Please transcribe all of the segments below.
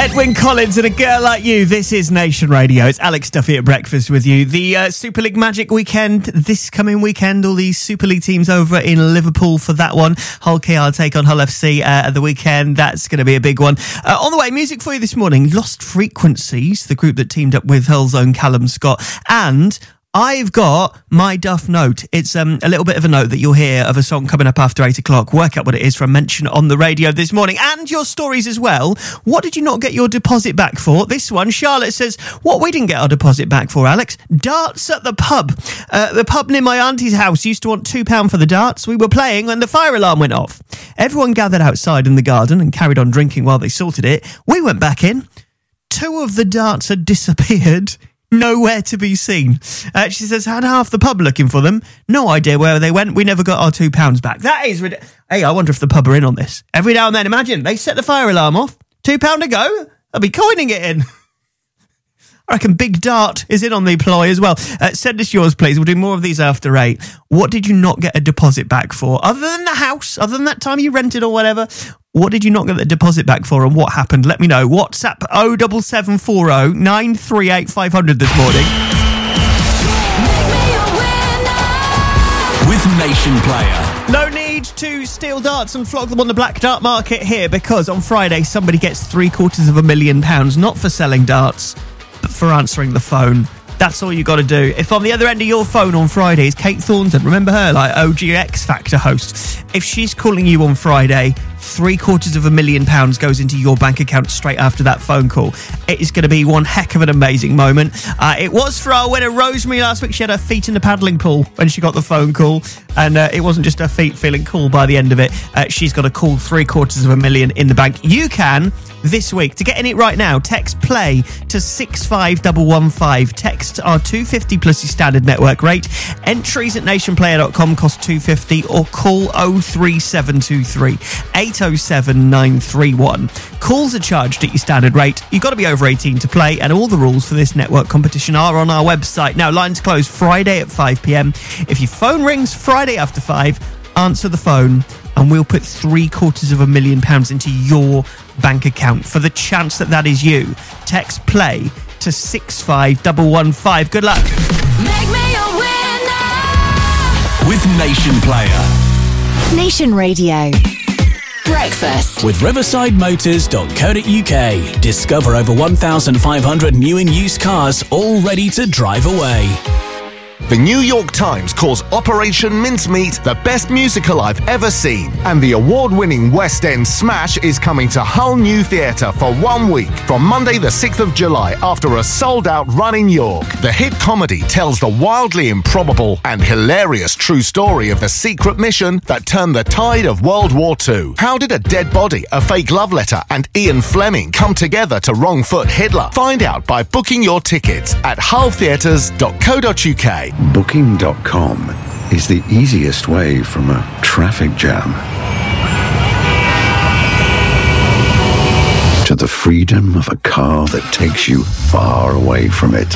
Edwyn Collins and A Girl Like You. This is Nation Radio. It's Alex Duffy at breakfast with you. The Super League Magic weekend, this coming weekend, all these Super League teams over in Liverpool for that one. Hull KR take on Hull FC at the weekend. That's going to be a big one. On the way, music for you this morning. Lost Frequencies, the group that teamed up with Hull's own Callum Scott. And I've got my Duff note. It's a little bit of a note that you'll hear of a song coming up after 8 o'clock. Work out what it is for a mention on the radio this morning. And your stories as well. What did you not get your deposit back for? This one, Charlotte says, what we didn't get our deposit back for, Alex? Darts at the pub. The pub near my auntie's house used to want £2 for the darts. We were playing when the fire alarm went off. Everyone gathered outside in the garden and carried on drinking while they sorted it. We went back in. 2 of the darts had disappeared. Nowhere to be seen. She says, had half the pub looking for them. No idea where they went. We never got our £2 back. That is ridiculous. Hey, I wonder if the pub are in on this. Every now and then, imagine, they set the fire alarm off. £2 to go. I'll be coining it in. I reckon Big Dart is in on the ploy as well. Send us yours, please. We'll do more of these after 8. What did you not get a deposit back for? Other than the house, other than that time you rented or whatever, what did you not get the deposit back for and what happened? Let me know. WhatsApp 07740 938 500 this morning. With Nation Player. No need to steal darts and flog them on the black dart market here, because on Friday somebody gets £750,000, not for selling darts, but for answering the phone. That's all you got to do. If on the other end of your phone on Friday is Kate Thornton, remember her, like OG X Factor host, if she's calling you on Friday, £750,000 goes into your bank account straight after that phone call. It is going to be one heck of an amazing moment. It was for our winner Rosemary last week. She had her feet in the paddling pool when she got the phone call, and it wasn't just her feet feeling cool by the end of it. She's got a cool £750,000 in the bank. You can this week. To get in it right now, text play to 65115. Texts are $250 plus your standard network rate. Entries at nationplayer.com cost $250, or call 03723 807 931. Calls are charged at your standard rate. You've got to be over 18 to play, and all the rules for this network competition are on our website. Now, lines close Friday at 5 p.m. If your phone rings Friday after 5, answer the phone, and we'll put £750,000 into your bank account for the chance that is you. Text play to 65115. Good luck. Make me a winner with Nation Player. Nation Radio. Breakfast with riversidemotors.co.uk. Discover over 1,500 new and used cars all ready to drive away. The New York Times calls Operation Mincemeat the best musical I've ever seen. And the award-winning West End smash is coming to Hull New Theatre for 1 week from Monday the 6th of July after a sold-out run in York. The hit comedy tells the wildly improbable and hilarious true story of the secret mission that turned the tide of World War II. How did a dead body, a fake love letter and Ian Fleming come together to wrong-foot Hitler? Find out by booking your tickets at hulltheatres.co.uk. Booking.com is the easiest way from a traffic jam to the freedom of a car that takes you far away from it.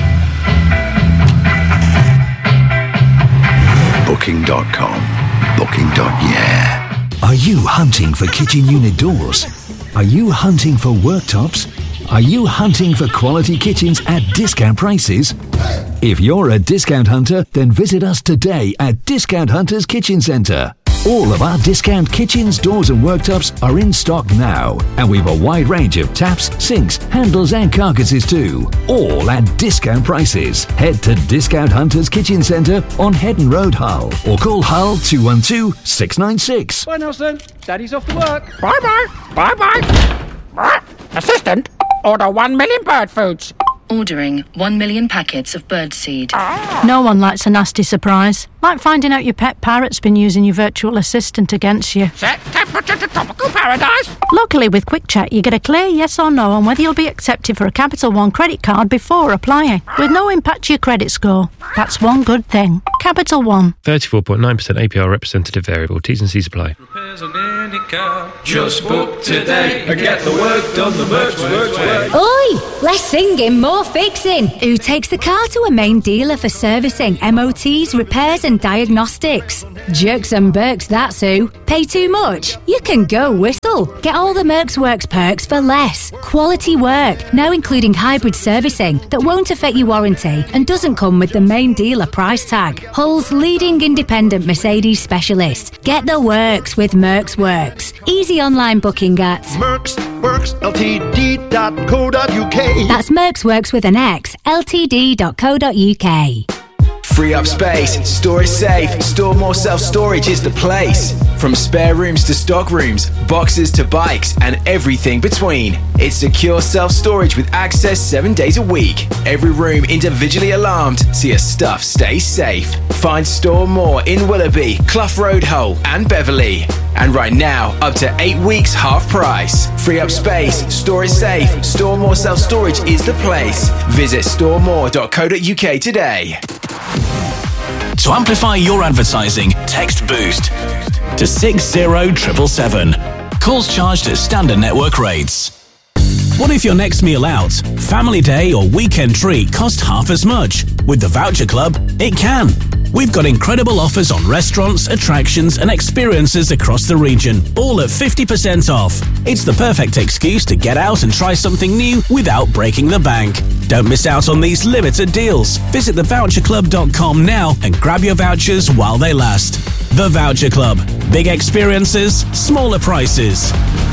Booking.com. Booking.yeah. Are you hunting for kitchen unit doors? Are you hunting for worktops? Are you hunting for quality kitchens at discount prices? If you're a discount hunter, then visit us today at Discount Hunters Kitchen Centre. All of our discount kitchens, doors and worktops are in stock now, and we've a wide range of taps, sinks, handles and carcasses too, all at discount prices. Head to Discount Hunters Kitchen Centre on Headon Road, Hull, or call Hull 212 696. Bye, Nelson. Daddy's off to work. Bye-bye. Bye-bye. Assistant, order 1 million bird foods. Ordering 1 million packets of birdseed. No one likes a nasty surprise. Like finding out your pet parrot's been using your virtual assistant against you. Set temperature to tropical paradise. Luckily, with Quick Check, you get a clear yes or no on whether you'll be accepted for a Capital One credit card before applying, with no impact to your credit score. That's one good thing. Capital One. 34.9% APR representative variable. T's and C's apply. Just book today and get the work done the Mercs way. Oh Oi! Less singing, more fixing. Who takes the car to a main dealer for servicing, MOTs, repairs and diagnostics? Jerks and Berks, that's who. Pay too much? You can go Whistle. Get all the Mercs Works perks for less. Quality work, now including hybrid servicing that won't affect your warranty and doesn't come with the main dealer price tag. Hull's leading independent Mercedes specialist. Get the works with Mercs Works. Easy online booking at mercsworksltd.co.uk. That's Mercs Works with an X, ltd.co.uk. Free up space, store is safe, Store More Self-Storage is the place. From spare rooms to stock rooms, boxes to bikes, and everything between. It's secure self-storage with access 7 days a week. Every room individually alarmed, so your stuff stays safe. Find Store More in Willoughby, Clough Road, Hull, and Beverley. And right now, up to 8 weeks half price. Free up space, store is safe, Store More Self-Storage is the place. Visit storemore.co.uk today. To amplify your advertising, text BOOST to 60777. Calls charged at standard network rates. What if your next meal out, family day or weekend treat cost half as much? With the Voucher Club, it can. We've got incredible offers on restaurants, attractions and experiences across the region, all at 50% off. It's the perfect excuse to get out and try something new without breaking the bank. Don't miss out on these limited deals. Visit thevoucherclub.com now and grab your vouchers while they last. The Voucher Club. Big experiences, smaller prices.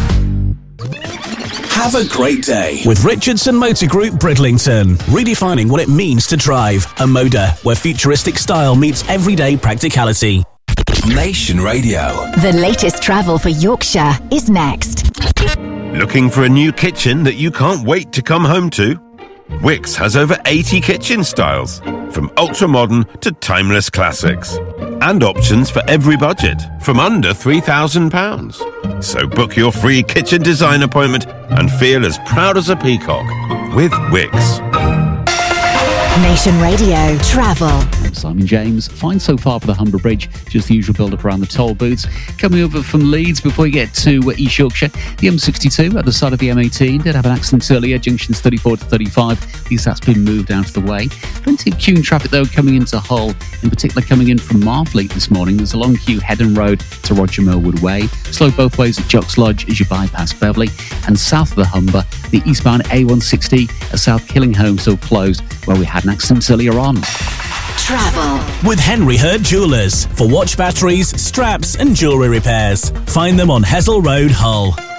Have a great day with Richardson Motor Group Bridlington, redefining what it means to drive. A Moda, where futuristic style meets everyday practicality. Nation Radio. The latest travel for Yorkshire is next. Looking for a new kitchen that you can't wait to come home to? Wickes has over 80 kitchen styles, from ultra-modern to timeless classics. And options for every budget, from under £3,000. So book your free kitchen design appointment and feel as proud as a peacock with Wickes. Nation Radio Travel. Simon James. Fine so far for the Humber Bridge. Just the usual build-up around the toll booths. Coming over from Leeds before you get to East Yorkshire. The M62 at the side of the M18 did have an accident earlier. Junctions 34 to 35. At least that's been moved out of the way. Plenty of queuing traffic though coming into Hull. In particular coming in from Marfleet this morning. There's a long queue Headon Road to Roger Millwood Way. Slow both ways at Jocks Lodge as you bypass Beverley. And south of the Humber, the eastbound A160 at South Killingholme still closed where we had an accident earlier on. Travel with Henry Hurd Jewellers for watch batteries, straps and jewellery repairs. Find them on Hessel Road, Hull.